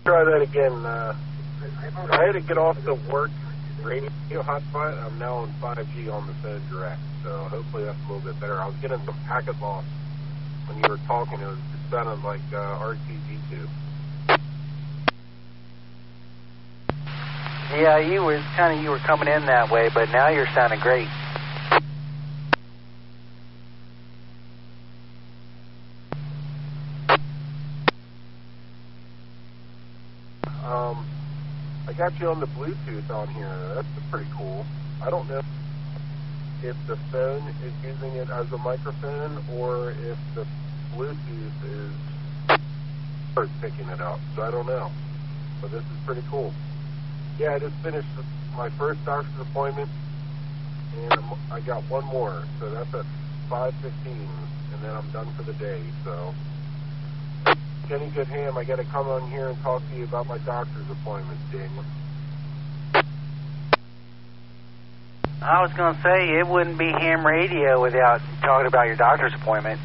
Try that again. I had to get off the work radio hotspot. I'm now on 5G on the phone direct, so hopefully that's a little bit better. I was getting some packet loss when you were talking. It sounded like RTG2. Yeah, you were coming in that way, but now you're sounding great. I got you on the Bluetooth on here. That's pretty cool. I don't know if the phone is using it as a microphone or if the Bluetooth is picking it up. So I don't know. But this is pretty cool. Yeah, I just finished my first doctor's appointment, and I got one more. So that's at 5:15, and then I'm done for the day. So, Kenny Goodham, I got to come on here and talk to you about my doctor's appointment, Daniel. I was going to say, it wouldn't be ham radio without talking about your doctor's appointment.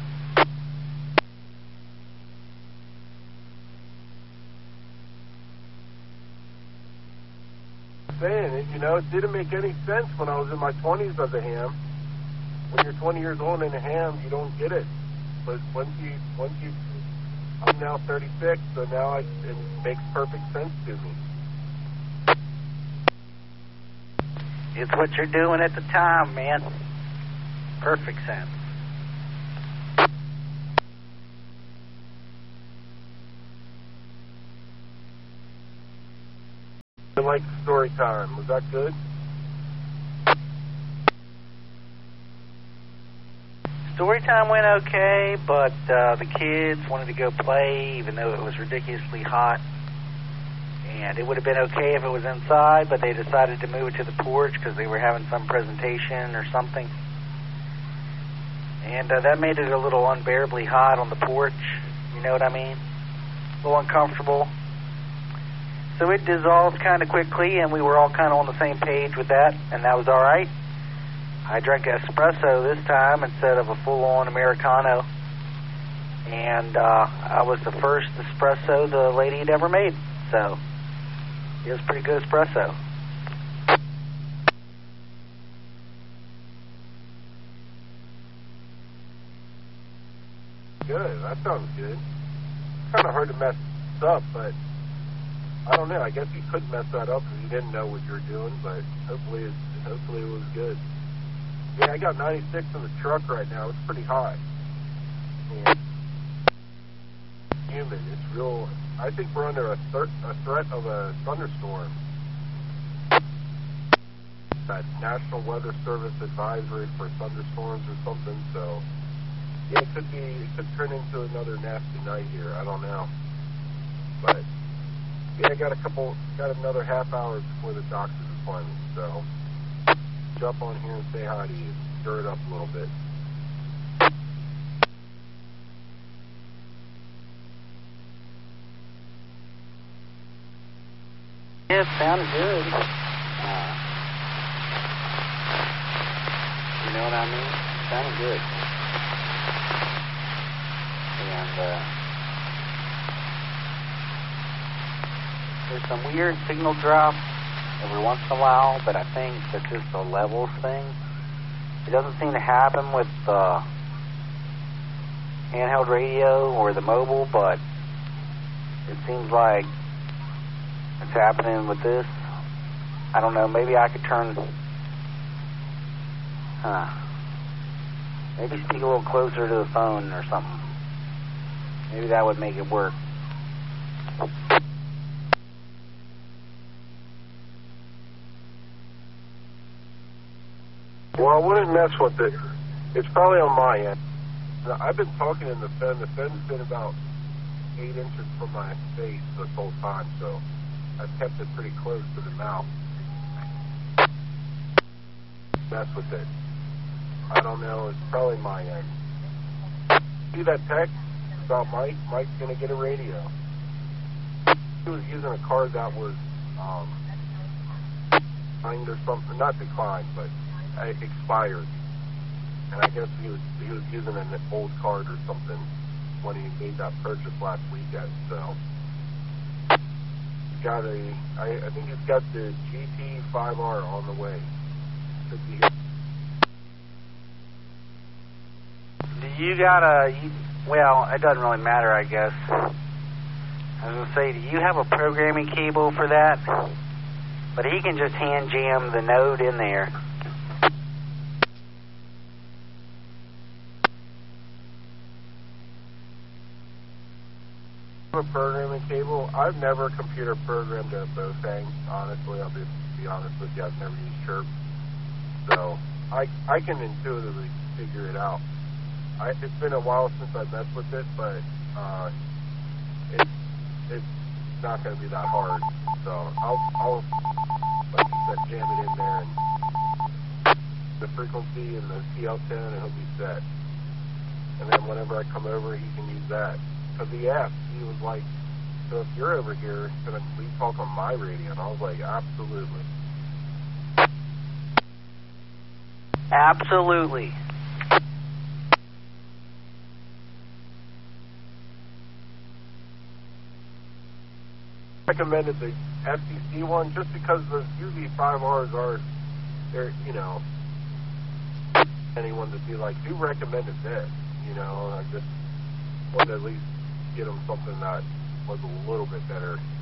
Saying it, it didn't make any sense when I was in my 20s as a ham. When you're 20 years old and a ham, you don't get it. But once you, I'm now 36, so now it makes perfect sense to me. It's what you're doing at the time, man. Perfect sense. I like story time. Was that good? Story time went okay, but the kids wanted to go play, even though it was ridiculously hot. And it would have been okay if it was inside, but they decided to move it to the porch because they were having some presentation or something. And that made it a little unbearably hot on the porch. You know what I mean? A little uncomfortable. So it dissolved kind of quickly, and we were all kind of on the same page with that, and that was all right. I drank espresso this time instead of a full-on Americano, and I was the first espresso the lady had ever made, so it was pretty good espresso. Good, that sounds good. Kind of hard to mess up, but I don't know. I guess you could mess that up if you didn't know what you were doing, but hopefully it was good. Yeah, I got 96 in the truck right now. It's pretty hot. And humid. It's real. I think we're under a threat of a thunderstorm. That National Weather Service advisory for thunderstorms or something. So yeah, it could turn into another nasty night here. I don't know, but. Yeah, I got another half hour before the doctor's appointment, so jump on here and say hi to you, stir it up a little bit. Yeah, it sounded good. You know what I mean? It sounded good. And, there's some weird signal drop every once in a while, but I think that's just a levels thing. It doesn't seem to happen with the handheld radio or the mobile, but it seems like it's happening with this. I don't know, maybe I could turn... Maybe speak a little closer to the phone or something. Maybe that would make it work. Well, I wouldn't mess with it. It's probably on my end. I've been talking in the phone. The phone's been about 8 inches from my face this whole time, so I've kept it pretty close to the mouth. Mess with it. I don't know. It's probably my end. See that text about Mike? Mike's going to get a radio. He was using a card that was declined or something. Not declined, but expired, and I guess he was using an old card or something when he made that purchase last weekend. So got I think he's got the GT5R on the way. Should be. Do you got well, it doesn't really matter, I guess. I was going to say, do you have a programming cable for that? But he can just hand jam the node in there. A programming cable. I've never computer programmed a Bofang, honestly. I'll be honest with you, I've never used Chirp. So I can intuitively figure it out. It's been a while since I've messed with it, but it's not going to be that hard. So I'll like you said, jam it in there and the frequency and the CL10 and he'll be set. And then whenever I come over, he can use that. Because he asked, he was like, so if you're over here, can we talk on my radio? And I was like, absolutely. Absolutely. Recommended the FCC one just because the UV5Rs are, they're, you know, anyone to be like, who recommended this? You know, I just wanted to at least get them something that was a little bit better